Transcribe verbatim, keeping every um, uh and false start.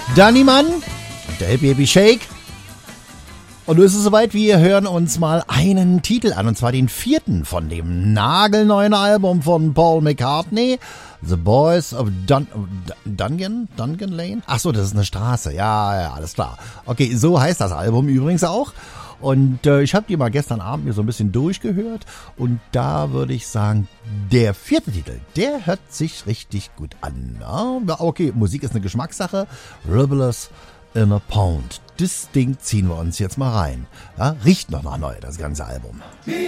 Danny Mann, der Baby Shake. Und nun ist es soweit, wir hören uns mal einen Titel an, und zwar den vierten von dem nagelneuen Album von Paul McCartney, The Boys of Dun Dungan? Dungan Lane? Ach so, das ist eine Straße, ja, ja, alles klar. Okay, so heißt das Album übrigens auch. Und äh, ich habe die mal gestern Abend mir so ein bisschen durchgehört, und da würde ich sagen, der vierte Titel, der hört sich richtig gut an. Ja, okay, Musik ist eine Geschmackssache. Rivers in a Pound. Das Ding ziehen wir uns jetzt mal rein. Ja, riecht noch mal neu, das ganze Album. He